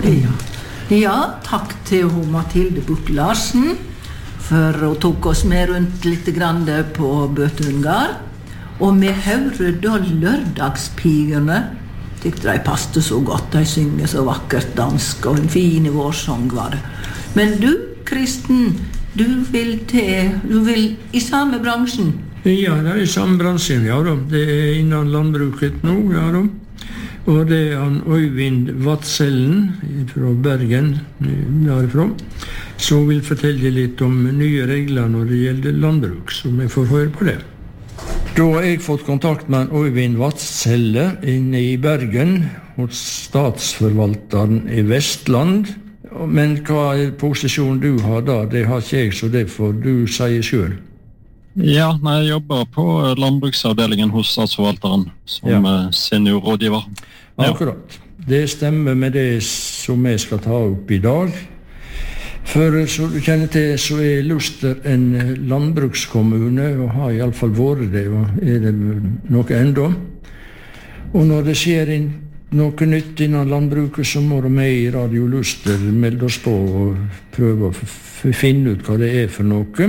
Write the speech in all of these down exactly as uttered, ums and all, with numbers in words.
Ja. Ja, takk til hun Mathilde Buch Larsen for å tok oss med rundt litt grann på Bøtungar. Og vi hører da lørdagspigerne. Tykte de passte så godt, de synger så vakkert dansk og en fin vårsång var det. Men du, Kristen, du vil til, du vil i samme bransjen? Ja, det er i samme bransjen, ja da. Det er innan landbruket nå, ja da. Og det er han Øyvind Vadsellen fra Bergen, derifra, som vil fortelle litt om nye regler når det gjelder landbruk, så vi får høre på det. Da har jeg fått kontakt med Øyvind Vadselle inne i Bergen, hos statsforvalteren i Vestland. Men hva posisjon du har da, det har ikke jeg, så det får du si selv. Ja, jeg jobber på landbruksavdelingen hos statsforvalteren som ja. Seniorrådgiver. Ja. Akkurat. Det stemmer med det som jeg skal ta opp i dag. For som du kjenner til, så er Luster en landbrukskommune, og har i alle fall vært det, og er det noe enda. Og når det skjer noe nytt innan landbruket, så må de med i Radio Luster melde oss på og prøve å finne ut hva det er for noe.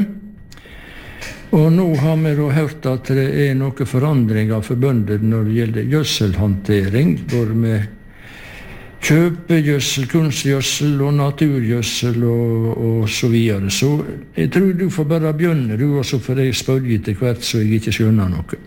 Og nå har vi da hørt at det er noen forandringer for bønder når det gjelder gjødselhantering, både med kjøpegjødsel, kunstgjødsel og naturgjødsel og, og så videre. Så jeg tror du får bare begynne, du, og så får jeg spørre til hvert så jeg ikke skjønner noe.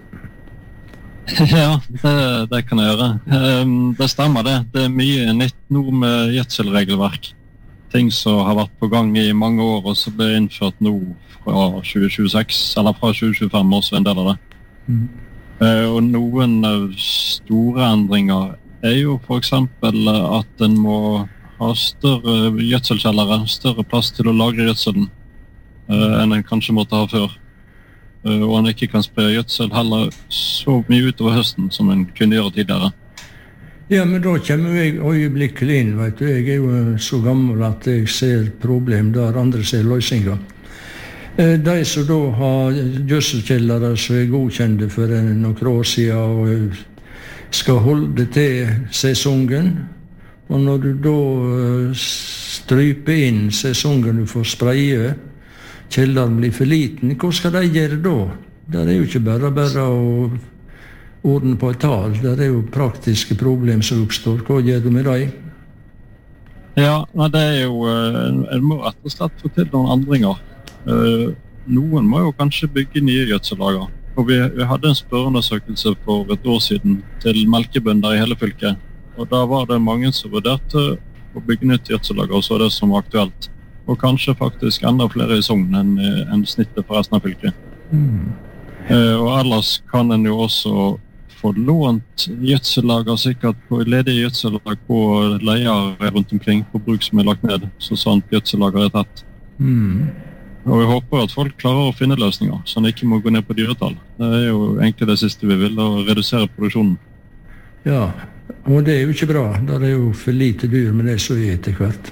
Ja, det, det kan jeg gjøre. Det stemmer det. Det er mye nytt nå med gjødselregelverk. Ting som har vært på gang i mange år, og så ble innført nå fra tjue tjueseks, eller fra tjue tjuefem også en del av det. Mm. Og noen store endringer er jo for eksempel at en må ha større gjødselkjellere, større plass til å lagre gjødselen enn en kanskje måtte ha før. Og en ikke kan spre gjødsel heller så mye utover høsten som en kunne gjøre tidligere. Ja, men da kommer jeg øyeblikkelig inn, vet du. Jeg er jo så gammel at jeg ser problem der andre ser løsninger. De som da har gjødselkjellere som er godkjente for noen år siden og skal holde til sesongen, og når du da stryper inn sesongen du får spreie, kjelleren blir for liten, hva skal de gjøre da? Det er jo ikke bare bare å ordne på et tal, det er jo praktiske problem som oppstår. Hva gjør du med dem? Ja, det er jo, en må rett og slett få til noen endringer. Uh, noen må jo kanskje bygge nye gjødsellager. Og vi, vi hadde en spørreundersøkelse for et år siden til melkebønder i hele fylket. Og da var det mange som vurderte å bygge nytt gjødsellager, og så det som var aktuelt. Og kanskje faktisk enda flere i Sogn enn, enn snittet for resten av fylket. Mm. Uh, og ellers kan en jo også få lånt gjødsellager sikkert på ledige gjødsellag på leier rundt omkring på bruk som er lagt ned, så sant gjødsellager er tatt. Mm. Og vi håper at folk klarer å finne løsninger, så de ikke må gå ned på dyretall. Det er jo egentlig det siste vi vil, å redusere produksjonen. Ja, og det er jo ikke bra. Det er jo for lite dyr med det som er etter hvert.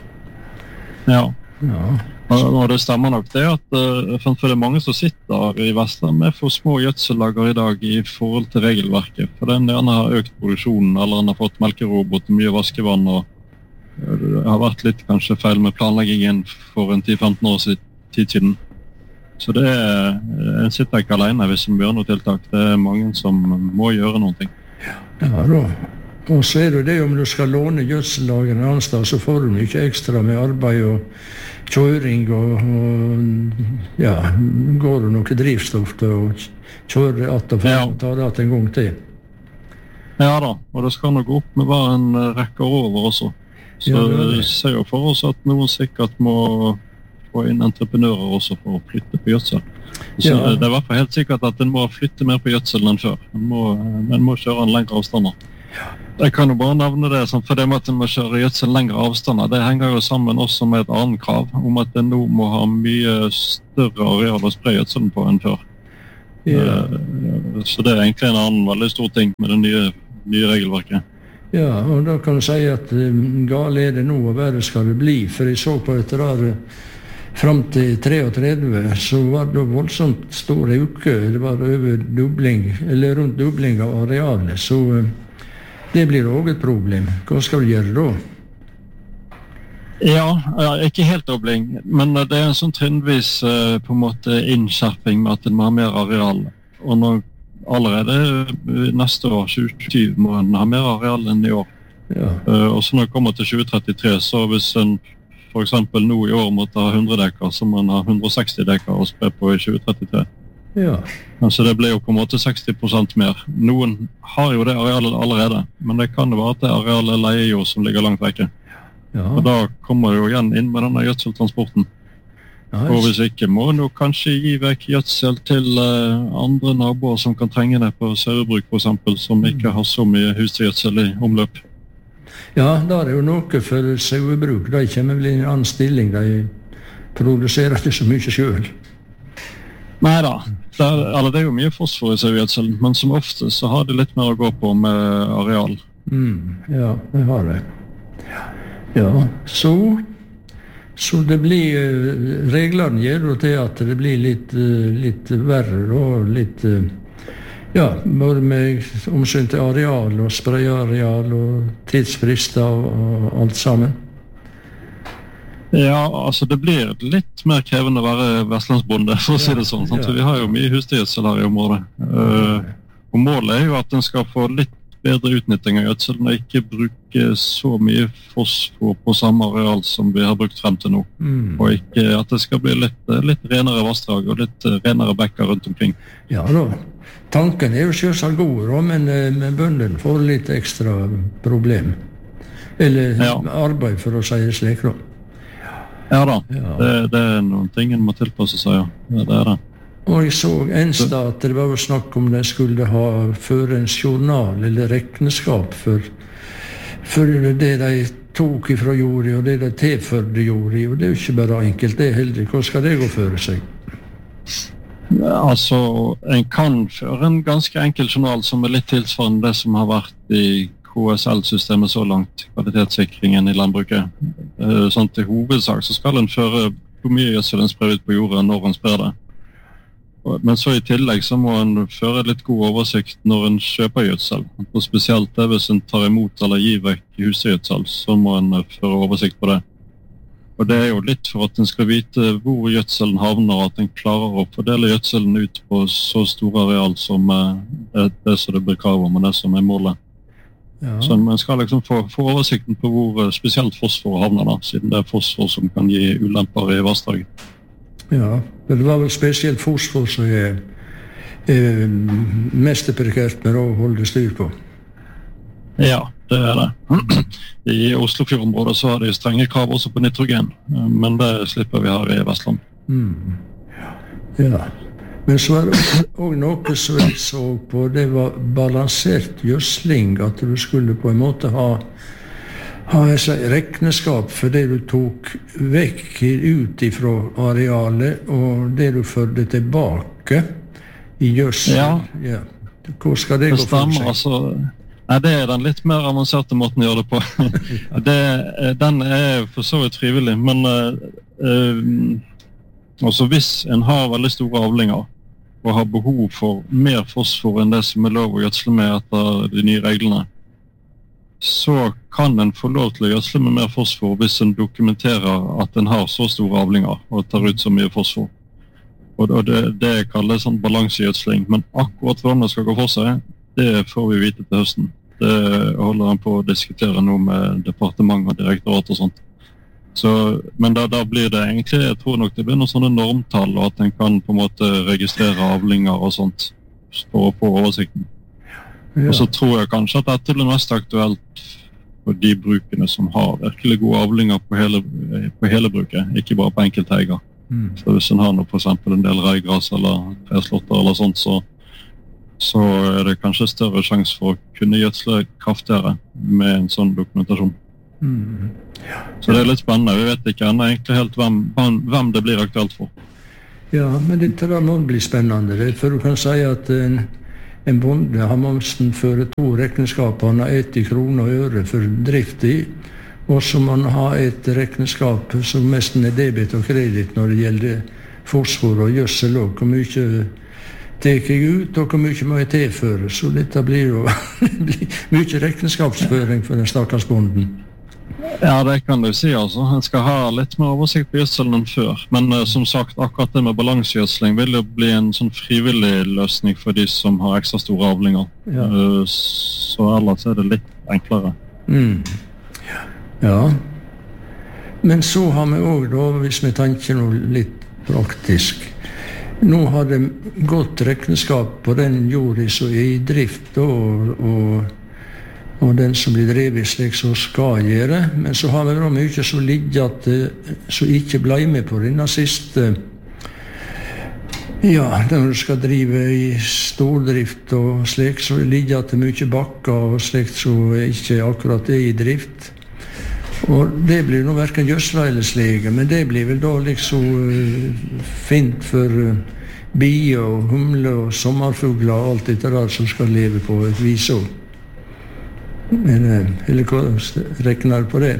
Ja. Ja. Og det stemmer nok det at for det er mange som sitter i Vestland med for små gjødsellager i dag i forhold til regelverket. For den gjerne har økt produksjonen, eller den har fått melkerobot og mye vaskevann, og det har vært litt kanskje feil med planleggingen for en ti til femten år siden. tid siden. Så det er, en sitter ikke alene hvis en gjør noe tiltak. Det er mange som må gjøre noe. Ja, da. Og så er det det om du skal låne gjødsellagene en annen sted, så får du mye ekstra med arbeid og kjøring og, og ja, går det noe drivstoff til å kjøre at og ja. Ta det at en gang til. Ja da, og det skal nok opp med hver en rekke over også. Så ja, vi ser jo for oss at noen sikkert må og inn entreprenører også for å flytte på gjødsel. Så ja. Det er i hvert fall helt sikkert at en må flytte mer på gjødsel enn før. En må, en må kjøre en lengre avstander. Ja. Jeg kan jo bare nevne det, for det med at en må kjøre gjødsel lengre avstander, det henger jo sammen også med et annet krav, om at en nå må ha mye større areal å spre gjødselen på enn før. Ja. Så det er egentlig en annen veldig stor ting med det nye, nye regelverket. Ja, og da kan du si at gale er det nå, og verre skal det bli, for jeg så på et rare Fram til treogtredve så var det voldsomt store uker. Det var over dobling, eller rundt dobling av arealet. Så det blir også et problem. Hva skal du gjøre da? Ja, ikke helt dobling, men det er en sånn trinnvis på en måte innskjerping med at den må ha mer areal. Og når allerede neste år, tjue tjue, må den ha mer areal enn i år. Ja. Og så når det kommer til tjue trettitre, så hvis en for eksempel nå i år måtte ha hundre dekar, så må man ha hundre og seksti dekar å spre på i tjue trettitre. Ja. Så det blir jo på en måte seksti prosent mer. Noen har jo det arealet allerede, men det kan jo være at det arealet leier jo som ligger langt vekke. Ja. Og da kommer det jo igjen inn med denne gjødseltransporten. Ja, og hvis ikke må en jo kanskje gi vekk gjødsel til uh, andre naboer som kan trenge det på sauebruk for eksempel, som ikke har så mye husdyrgjødsel i omløp. Ja, da er det jo noe for sauebruk. De kommer vel i en annen stilling. De produserer ikke så mye selv. Neida, det er, eller det er jo mye fosfor i sauegjødselen, men som ofte så har de litt mer å gå på med areal. Mm, ja, det har det. Ja, så, så det blir, reglene gjør jo til at det blir litt, litt verre og litt... Ja, både med omsyn til areal og sprayareal og tidsfrister og, og alt sammen. Ja, altså det blir litt mer krevende å være vestlandsbonde, for å si det sånn. Ja. Vi har jo mye husdyrgjødsel her i området. Uh, og målet er jo at den skal få litt bedre utnytting av gjødselen og ikke bruke så mye fosfor på samme areal som vi har brukt frem til nå. Mm. Og ikke at det skal bli litt, litt renere vassdrag og litt renere bekker rundt omkring. Ja da. Tanken er jo selvsagt god, men, men bøndene får litt ekstra problem. Eller ja. Arbeid, for å si det slik. Da. Ja da, ja. Det, det er noen ting en må tilpasse seg, ja. Ja, det er det. Og jeg så en sted at det var jo snakk om de skulle ha føre en journal eller regnskap for, for det de tok ifra jorda og det de tilførte jorda. Og det er jo ikke bare enkelt, det er heldig. Hva skal det gå for seg? Altså, en kan føre en ganske enkel journal som er litt tilsvarende det som har vært i K S L-systemet så langt, kvalitetssikringen i landbruket. Sånn til hovedsak så skal en føre hvor mye gjødsel en sprer ut på jorda når en sprer det. Men så i tillegg så må en føre litt god oversikt når en kjøper gjødsel. Og spesielt det hvis en tar imot eller gir vekk husdyrgjødsel, så må en føre oversikt på det. Og det er jo litt for at en skal vite hvor gjødselen havner, at en klarer å fordele gjødselen ut på så store areal som er det som det blir krav om, og det som er målet. Ja. Så man skal liksom få, få oversikten på hvor spesielt fosfor havner da, siden det er fosfor som kan gi ulemper i vassdraget. Ja, det var vel spesielt fosfor som er, er mest prekært med å holde styr på. Ja, det er det. I Oslofjordområdet så har de strenge krav også på nitrogen, men det slipper vi her i Vestland. Mm. Ja, men så er det også noe som jeg så på, det var balansert gjødsling, at du skulle på en måte ha, ha et regnskap for det du tok vekk ut ifra arealet, og det du førte tilbake i gjødsel. Ja, ja. Hvor skal det, det gå for seg? Altså... Nei, det er den litt mer avanserte måten å gjøre det på. det, den er for så vidt frivillig, men uh, uh, altså hvis en har veldig store avlinger og har behov for mer fosfor enn det som er lov å gjødsle med etter de nye reglene, så kan en få lov til å gjødsle med mer fosfor hvis en dokumenterer at en har så store avlinger og tar ut så mye fosfor. Og det, det kalles sånn balansegjødsling, men akkurat hvordan det skal gå for seg, det får vi vite til høsten. Det holder han på å diskutere nå med departement og direktorat og sånt. Så, men da, da blir det egentlig, jeg tror nok det blir noen sånne normtall, og at en kan på en måte registrere avlinger og sånt for å få oversikten. Ja. Og så tror jeg kanskje at dette blir mest aktuelt for de brukene som har virkelig gode avlinger på hele, på hele bruket, ikke bare på enkeltheiger. Mm. Så hvis en har noe, for eksempel en del reigras eller treslotter eller sånt, så så er det kanskje større sjanse for å kunne gjødsle kraftigere med en sånn dokumentasjon. Mm. Ja. Så det er litt spennende. Vi vet ikke ennå egentlig helt hvem, hvem det blir aktuelt for. Ja, men dette da må bli spennende. For du kan si at en, en bonde har måttet føre to regnskap. Han har eitti kroner og øre for drift i, og så må han ha et regnskap som nesten er debit og kredit når det gjelder fosfor og gjødsel, og hvor mye tek jeg ut, og hvor mye må jeg tilføre. Så dette blir jo mye regnskapsføring for den stakkars bonden. Ja, det kan du si altså. En skal ha litt mer oversikt på gjødselen enn før. Men uh, som sagt, akkurat det med balansegjødsling vil jo bli en sånn frivillig løsning for de som har ekstra store avlinger. Ja. Uh, så ellers er det litt enklere. Mm. Ja. Men så har vi også da, hvis vi tenker noe litt praktisk, nå har det gått regnskap på den jorda som er i drift og, og og den som blir drevet slik som skal gjøre, men så har vi da mye som ligger at som ikke ble med på denne siste, ja, når du skal drive i stordrift og slik, så ligger at det mye bakker og slikt som ikke akkurat er i drift. Og det blir nå hverken gjødsla eller slege, men det blir vel da liksom uh, fint for uh, bier og humler og sommerfugler og alt dette der som skal leve på et vis også. Eller, eller hva regner du på det?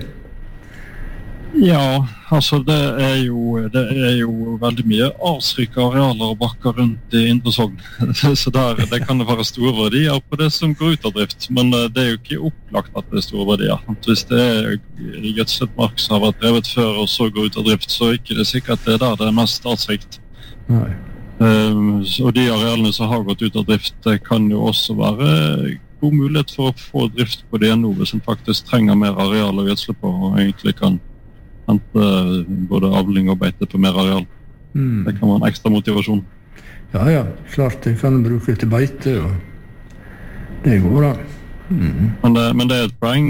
Ja, altså det er jo, det er jo veldig mye artsrike arealer og bakker rundt i Indre Sogn. Så der, det kan det være store verdier på det som går ut av drift, men det er jo ikke opplagt at det er store verdier. Hvis det er gjødslet mark som har vært drevet før og så går ut av drift, så er ikke det sikkert at det er der det er mest artsrikt. Nei. Um, og de arealene som har gått ut av drift, det kan jo også være god mulighet for å få drift på det nå, hvis en faktisk trenger mer areal å gjødsle på, og egentlig kan hente både avling og beite på mer areal. Mm. Det kan være en ekstra motivasjon. Ja, ja, klart det kan du bruke til beite, og det går da. Mm. Men, det, men det er et poeng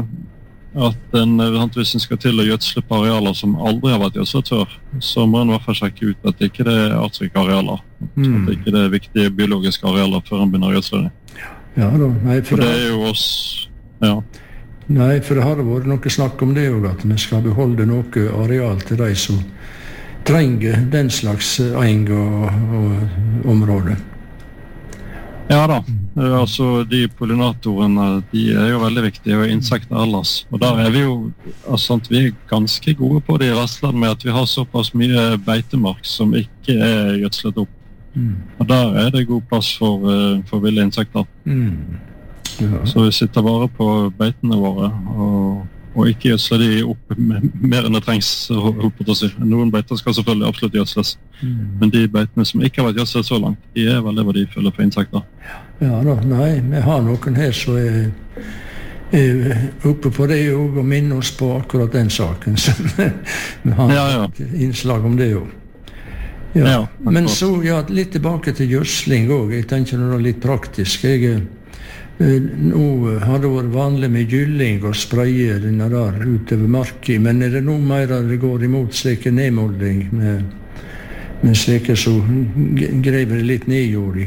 at en, hvis en skal til å gjødsle på arealer som aldri har vært gjødslet før, så må en i hvert fall sjekke ut at det ikke er artsrike arealer, mm. at det ikke er viktige biologiske arealer før en begynner å gjødsle det. Ja da, nei, for, for det er jo oss, ja. Nei, for det har vært noe snakk om det også, at vi skal beholde noe areal til de som trenger den slags eng og, og område. Ja da, altså de pollinatorene, de er jo veldig viktige, og insekter ellers. Og der er vi jo, altså, vi er ganske gode på det i Vestland med at vi har såpass mye beitemark som ikke er gjødslet opp. Mm. Og der er det god plass for, for ville insekter. Mm. Ja. Så vi sitter bare på beitene våre og, og ikke gjødsler de opp mer enn det trengs. Noen beiter skal selvfølgelig absolutt gjødsles, mm. men de beitene som ikke har vært gjødslet så langt, de er veldig verdifulle for insekter. Ja da, nei, vi har noen her som er, er oppe på det og minner oss på akkurat den saken. Så vi har ja, ja. et innslag om det også. Ja, ja, men så ja, litt tilbake til gjødsling også. Jeg tenker noe litt praktisk. Jeg, eh, nå har det vært vanlig med gylling og spraye denne der utover marka, men er det noe mer det går imot slike nedmåling med, med slike som grever det litt ned i jorda?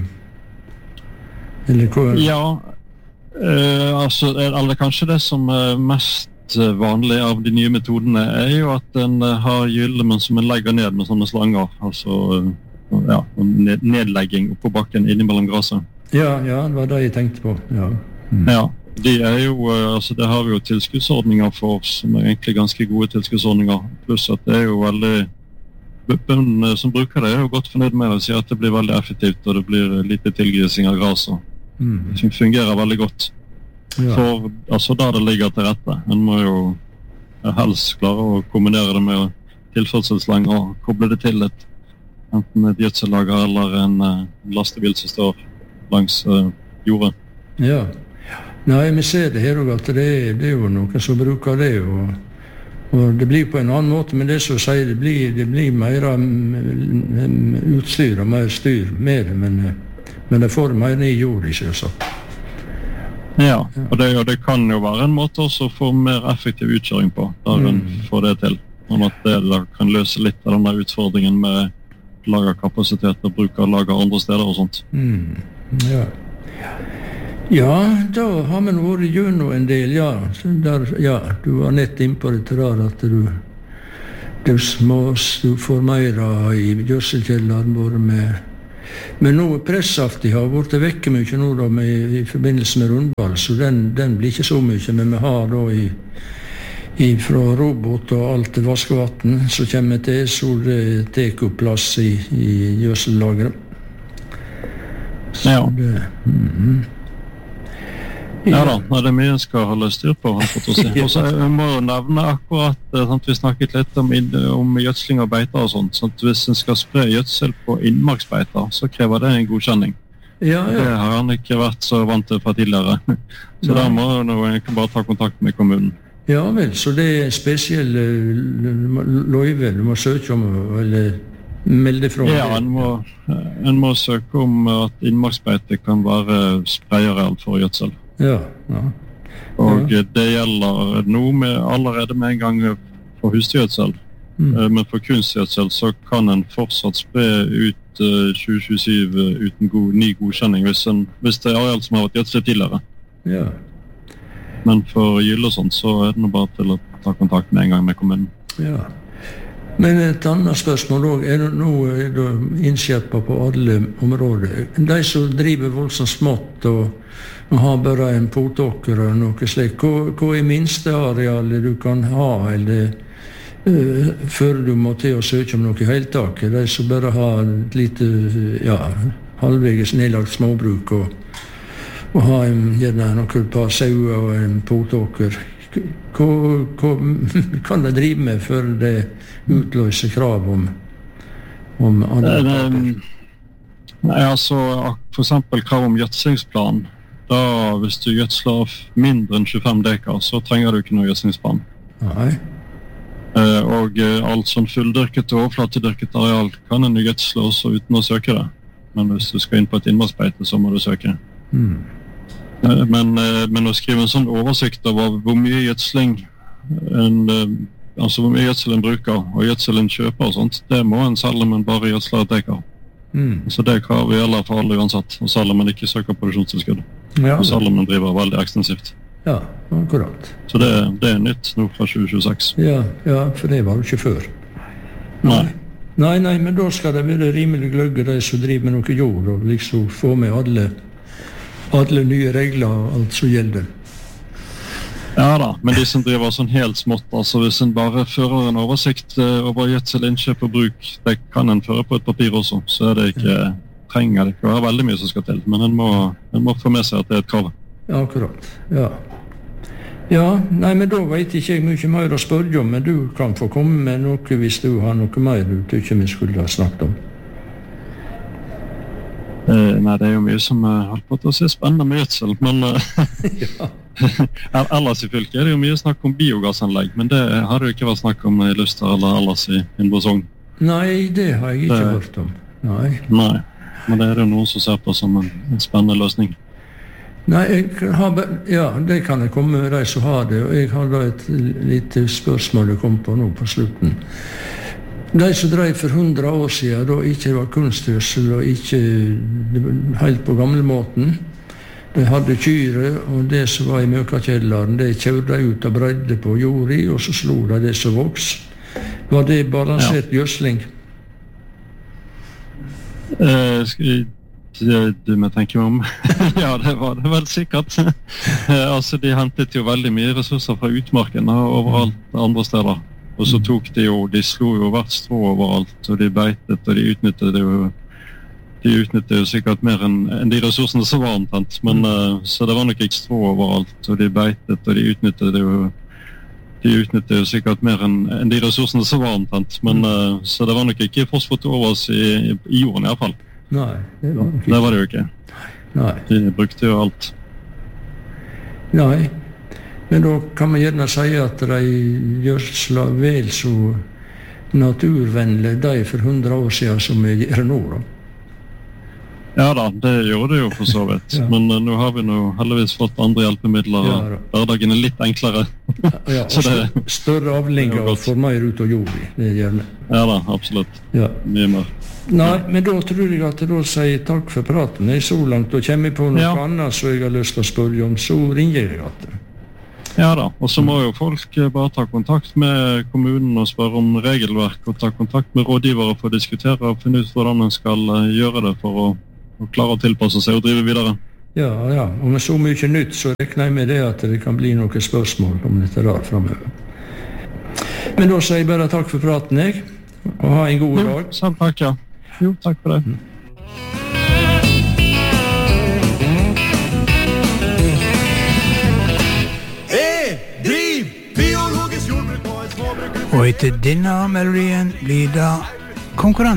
Eller hva? Ja, eh, altså, eller kanskje det som er mest vanlig av de nye metodene er jo at en har gyllemen som en legger ned med sånne slanger, altså ja, nedlegging på bakken innimellom gresset. Ja, ja, det var det jeg tenkte på. Ja, mm. ja de er jo, altså det har vi jo tilskuddsordninger for, som er egentlig ganske gode tilskuddsordninger, pluss at det er jo veldig, bøndene som bruker det er jo godt fornøyd med det, og sier at det blir veldig effektivt, og det blir lite tilgrising av gresset. Mm. Det fungerer veldig godt. Ja. For altså der det ligger til rette. En må jo helst klare å kombinere det med tilførselslang og koble det til et, enten et gjødsellager eller en uh, lastebil som står langs uh, jordet. Ja, nei, vi ser det her også, at det er, det er jo noen som bruker det, og, og det blir på en annen måte, men det som sier, det blir, det blir mer um, utstyr og mer styr med det, men, men det får mer ned i jordet, selvsagt. Ja, og det, og det kan jo være en måte også å få mer effektiv utkjøring på, der en mm. får det til. Om at det da kan løse litt av denne utfordringen med lagerkapasitet og bruk av lager andre steder og sånt. Mm. Ja. ja, da har vi nå vært gjennom en del, ja. Der, ja. Du var nett inn på det der at du, du, må, du får mer i gjødselkjelleren både med. Men nå pressafti har vært vekke mye nå da med, i forbindelse med rundball, så den, den blir ikke så mye, men vi har da i, i fra robot og alt til vaskevatten, så kommer til, så det tek opp plass i, i gjødsellageret. Så ja. det, mm-hmm. Ja da, det er mye en skal holde styr på. Og så må jeg nevne akkurat, sant, vi snakket litt om, om gjødsling og beiter og sånt, sånn at hvis en skal spre gjødsel på innmarksbeiter, så krever det en godkjenning. Ja, ja. Det har han ikke vært så vant til fra tidligere. Så ja. Da må en bare ta kontakt med kommunen. Ja vel, så det er spesielle løyve du må søke om, eller melde fra? Ja, en må, en må søke om at innmarksbeite kan være spreiereal for gjødsel. Ja, ja. Og ja. Det gjelder noe med, allerede med en gang for husdyrgjødsel, mm. men for kunstgjødsel så kan en fortsatt spre ut uh, tjue tjuesyv uten god, ny godkjenning hvis, en, hvis det er areal som har vært gjødslet tidligere. Ja. Men for gyll og sånt så er det bare til å ta kontakt med en gang med kommunen. Ja. Men et annet spørsmål også, er det nå innskjerpet på alle områder? De som driver voldsomt smått og, og har bare en potåker og noe slikt, hva, hva er minste arealet du kan ha, eller uh, før du må til å søke om noe heltak? De som bare har et lite, ja, halvveges nedlagt småbruk og, og har en, gjerne noen par sauer og en potåker. Hva, hva kan de drive med før det utløser krav om, om andre taper? Nei, altså for eksempel krav om gjødslingsplan. Da, hvis du gjødsler mindre enn tjuefem dekar, så trenger du ikke noe gjødslingsplan. Nei. Eh, og alt sånn fulldyrket og overflatedyrket areal kan en gjødsle også uten å søke det. Men hvis du skal inn på et innmarksbeite, så må du søke. Mm. Men, men å skrive en sånn oversikt over hvor mye gjødsling en, altså hvor mye gjødsel en bruker og gjødsel en kjøper og sånt, det må en selv om en bare gjødsler et dekar. Mm. Så det kravet gjelder for alle uansett, og selv om en ikke søker produksjonstilskudd. Ja, og selv om en driver veldig ekstensivt. Ja, akkurat. Så det, det er nytt nå fra tjue tjueseks. Ja, ja, for det var det ikke før. Nei. Nei, nei, men da skal det være rimelig gløgge de som driver med noe jord, og liksom få med alle alle nye regler og alt som gjelder. Ja da, men de som driver sånn helt smått, altså hvis en bare fører en oversikt over gjødsel, innkjøp og bruk, det kan en føre på et papir også, så er det ikke, trenger det ikke være veldig mye som skal til, men en må, en må få med seg at det er et krav. Ja, akkurat, ja. Ja, nei, men da vet ikke jeg mye mer å spørre om, men du kan få komme med noe hvis du har noe mer du tykker vi skulle ha snakket om. Eh, nei, det er jo mye som uh, holdt på til å se spennende med gjødsel, men uh, ja. Ellers i fylket er det jo mye snakk om biogassanlegg, men det har det jo ikke vært snakk om i Luster eller ellers i Indre Sogn. Nei, det har jeg ikke det, hørt om. Nei. Nei, men det er jo noen som ser på som en, en spennende løsning. Nei, jeg har, ja, det kan jeg komme med de som har det, og jeg har da et lite spørsmål jeg kom på nå på slutten. De som drev for hundre år siden, da ikke var kunstgjødsel og ikke helt på gamlemåten, de hadde kyre, og det som var i møkakjelleren, det kjørte ut og bredde på jord i, og så slo de det som voks. Var det balansert ja. Gjødsling? Eh, skal jeg, det må jeg tenke meg om. Ja, det var det vel sikkert. Altså, de hentet jo veldig mye ressurser fra utmarken og overalt andre steder. Og så tok de jo, de slo jo hvert strå overalt, og de beitet, og de utnyttet jo, de utnyttet jo sikkert mer enn, enn de ressursene som var omtrent, men uh, så det var nok ikke strå overalt, og de beitet, og de utnyttet jo, de utnyttet jo sikkert mer enn, enn de ressursene som var omtrent, men uh, så det var nok ikke fosfor til overs i, i jorden i hvert fall. Nei, det var nok ikke. Det var det jo ikke. Nei. De brukte jo alt. Nei. Men da kan man gjerne si at de gjødsla vel så naturvennlig de for hundre år siden som vi gjør nå, da. Ja da, det gjorde det jo for så vidt. Ja. Men uh, nå har vi nå heldigvis fått andre hjelpemidler, og ja, hverdagen er litt enklere. Ja, og det, større avlinger og får mer ut av jord i, det gjerne. Ja da, absolutt. Ja. Mye mer. Nei, men da tror jeg at jeg da sier takk for praten. Jeg så langt, og kommer jeg på noe ja. Annet så jeg har lyst til å spørre om, så ringer jeg at det. Ja da, og så må jo folk bare ta kontakt med kommunen og spørre om regelverk, og ta kontakt med rådgivere for å diskutere og finne ut hvordan en skal gjøre det for å, å klare å tilpasse seg og drive videre. Ja, ja, og med så mye nytt så regner jeg med det at det kan bli noen spørsmål om dette der fremover. Men da sier jeg bare takk for praten, jeg, og ha en god dag. Jo, selv takk, ja. Jo, takk for det. Og etter denne melodien blir det konkurranse.